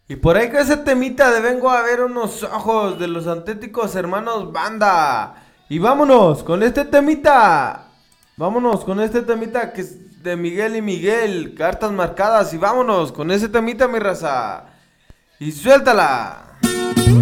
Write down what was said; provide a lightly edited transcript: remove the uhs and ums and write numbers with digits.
Y por ahí que ese temita de vengo a ver unos ojos de los auténticos hermanos banda. Y vámonos con este temita. Vámonos con este temita que es de Miguel y Miguel. Cartas marcadas. Y vámonos con ese temita, mi raza. Y suéltala.